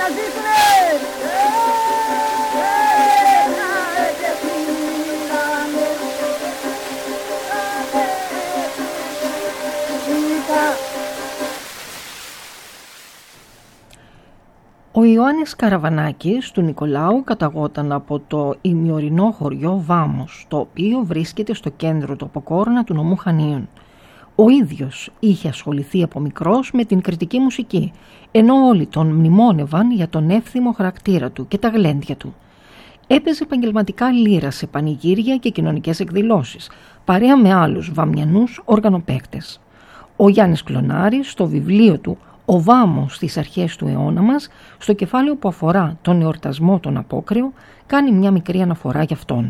Ο Ιωάννης Καραβανάκης του Νικολάου καταγόταν από το ημιορεινό χωριό Βάμος, το οποίο βρίσκεται στο κέντρο του Αποκόρνα του νομού Χανίων. Ο ίδιος είχε ασχοληθεί από μικρός με την κριτική μουσική, ενώ όλοι τον μνημόνευαν για τον εύθυμο χαρακτήρα του και τα γλέντια του. Έπαιζε επαγγελματικά λύρα σε πανηγύρια και κοινωνικές εκδηλώσεις, παρέα με άλλους βαμιανούς οργανοπαίκτες. Ο Γιάννης Κλωνάρης, στο βιβλίο του «Ο Βάμος στις αρχές του αιώνα μας», στο κεφάλαιο που αφορά τον εορτασμό των Απόκρεο, κάνει μια μικρή αναφορά γι' αυτόν.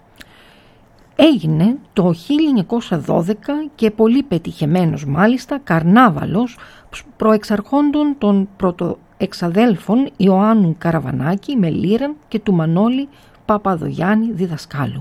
Έγινε το 1912 και πολύ πετυχεμένος μάλιστα καρνάβαλος προεξαρχόντων των πρωτοεξαδέλφων Ιωάννου Καραβανάκη με λύρα και του Μανώλη Παπαδογιάννη διδασκάλου.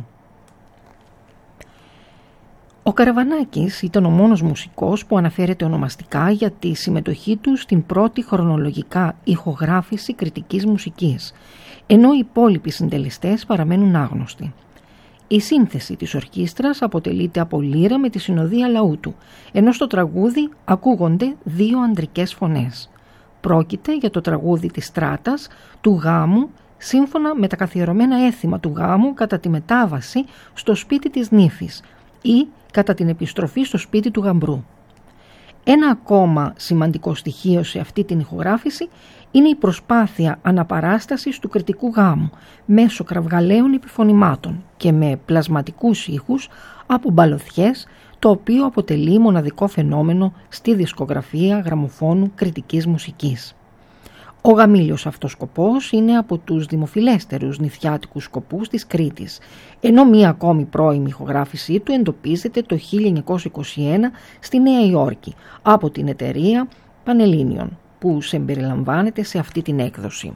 Ο Καραβανάκης ήταν ο μόνος μουσικός που αναφέρεται ονομαστικά για τη συμμετοχή του στην πρώτη χρονολογικά ηχογράφηση κριτικής μουσικής, ενώ οι υπόλοιποι συντελεστές παραμένουν άγνωστοι. Η σύνθεση της ορχήστρας αποτελείται από λύρα με τη συνοδεία λαούτου, ενώ στο τραγούδι ακούγονται δύο ανδρικές φωνές. Πρόκειται για το τραγούδι της Στράτας, του γάμου, σύμφωνα με τα καθιερωμένα έθιμα του γάμου κατά τη μετάβαση στο σπίτι της νύφης ή κατά την επιστροφή στο σπίτι του γαμπρού. Ένα ακόμα σημαντικό στοιχείο σε αυτή την ηχογράφηση είναι η προσπάθεια αναπαράστασης του κριτικού γάμου μέσω κραυγαλαίων επιφωνημάτων και με πλασματικούς ήχους από μπαλωθιές, το οποίο αποτελεί μοναδικό φαινόμενο στη δισκογραφία γραμμοφώνου κριτικής μουσικής. Ο γαμήλιος αυτός σκοπός είναι από τους δημοφιλέστερους νηφιάτικους σκοπούς της Κρήτης, ενώ μία ακόμη πρώιμη ηχογράφησή του εντοπίζεται το 1921 στη Νέα Υόρκη από την εταιρεία Πανελλήνιον, που συμπεριλαμβάνεται σε αυτή την έκδοση.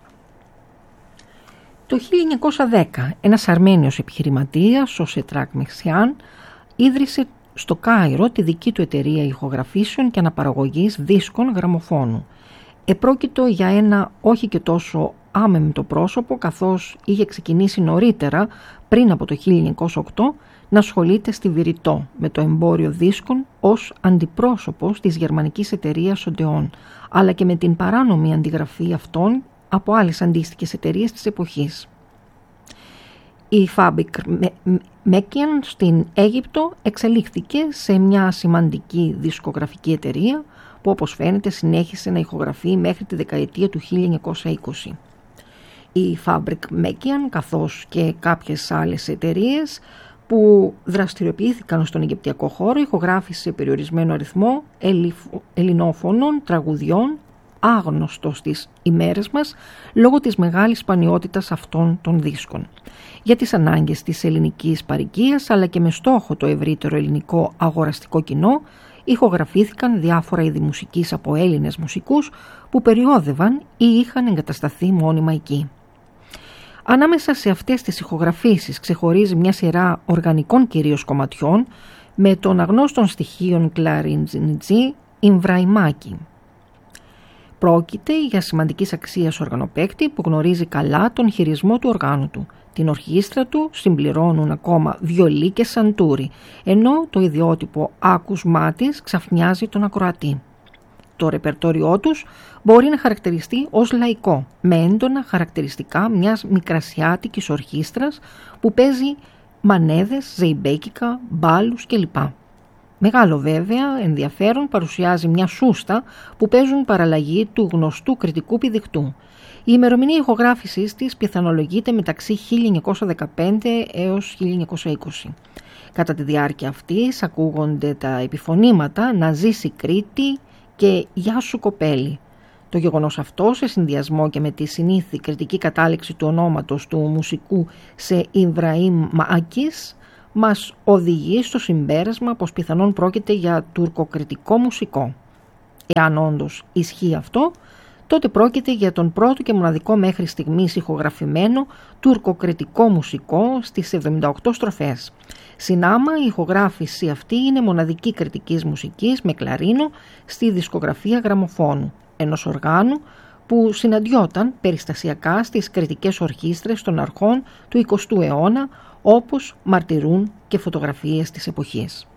Το 1910 ένας Αρμένιος επιχειρηματίας, ο Σετράκ Μεξιάν, ίδρυσε στο Κάιρο τη δική του εταιρεία ηχογραφήσεων και αναπαραγωγής δίσκων γραμμοφώνου. Επρόκειτο για ένα όχι και τόσο άμεμπτο πρόσωπο, καθώς είχε ξεκινήσει νωρίτερα, πριν από το 1908, να ασχολείται στη Βηρητό με το εμπόριο δίσκων ως αντιπρόσωπος της γερμανικής εταιρείας Οντεόν, αλλά και με την παράνομη αντιγραφή αυτών από άλλες αντίστοιχες εταιρείες της εποχής. Η Φάμπικ Μέκιαν στην Αίγυπτο εξελίχθηκε σε μια σημαντική δισκογραφική εταιρεία που, όπως φαίνεται, συνέχισε να ηχογραφεί μέχρι τη δεκαετία του 1920. Η Φάμπικ Μέκιαν, καθώς και κάποιες άλλες εταιρείες που δραστηριοποιήθηκαν στον αιγυπτιακό χώρο, ηχογράφησε σε περιορισμένο αριθμό ελληνόφωνων τραγουδιών, άγνωστο στις ημέρες μας λόγω της μεγάλης σπανιότητας αυτών των δίσκων. Για τις ανάγκες της ελληνικής παροικίας, αλλά και με στόχο το ευρύτερο ελληνικό αγοραστικό κοινό, ηχογραφήθηκαν διάφορα είδη μουσικής από Έλληνες μουσικούς που περιόδευαν ή είχαν εγκατασταθεί μόνιμα εκεί. Ανάμεσα σε αυτές τις ηχογραφήσεις ξεχωρίζει μια σειρά οργανικών κυρίως κομματιών με τον αγνώστων στοιχείων κλαριντζινιτζή Ιμβραϊμάκη. Πρόκειται για σημαντικής αξίας οργανοπαίκτη που γνωρίζει καλά τον χειρισμό του οργάνου του. Την ορχήστρα του συμπληρώνουν ακόμα βιολί και σαντούρι, ενώ το ιδιότυπο άκουσμά της ξαφνιάζει τον ακροατή. Το ρεπερτόριό τους μπορεί να χαρακτηριστεί ως λαϊκό, με έντονα χαρακτηριστικά μιας μικρασιάτικης ορχήστρας που παίζει μανέδες, ζεϊμπέκικα, μπάλους κλπ. Μεγάλο βέβαια ενδιαφέρον παρουσιάζει μια σούστα που παίζουν παραλλαγή του γνωστού κριτικού πηδικτού. Η ημερομηνία ηχογράφησης της πιθανολογείται μεταξύ 1915 έως 1920. Κατά τη διάρκεια αυτής ακούγονται τα επιφωνήματα «Να ζήσει Κρήτη» και «Γεια σου κοπέλη». Το γεγονός αυτό, σε συνδυασμό και με τη συνήθη κριτική κατάληξη του ονόματος του μουσικού σε Ιβραήμ Μαάκης, μας οδηγεί στο συμπέρασμα πως πιθανόν πρόκειται για τουρκοκριτικό μουσικό. Εάν όντως ισχύει αυτό, τότε πρόκειται για τον πρώτο και μοναδικό μέχρι στιγμής ηχογραφημένο τουρκοκριτικό μουσικό στις 78 στροφές. Συνάμα, η ηχογράφηση αυτή είναι μοναδική κριτικής μουσικής με κλαρίνο στη δισκογραφία γραμμοφώνου, ενός οργάνου που συναντιόταν περιστασιακά στις κριτικές ορχήστρες των αρχών του 20ου αιώνα, όπως μαρτυρούν και φωτογραφίες της εποχής.